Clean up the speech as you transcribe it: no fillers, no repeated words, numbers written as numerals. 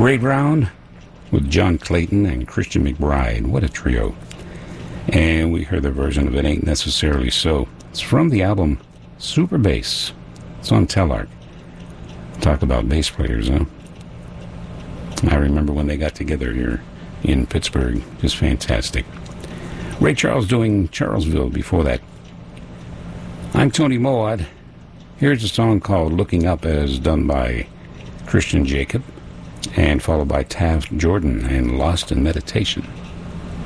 Great Round with John Clayton and Christian McBride. What a trio. And we heard their version of It Ain't Necessarily So. It's from the album Super Bass. It's on Telarc. Talk about bass players, huh? I remember when they got together here in Pittsburgh. Just fantastic. Ray Charles doing Charlesville before that. I'm Tony Moad. Here's a song called Looking Up, as done by Christian Jacob, and followed by Taft Jordan and Lost in Meditation.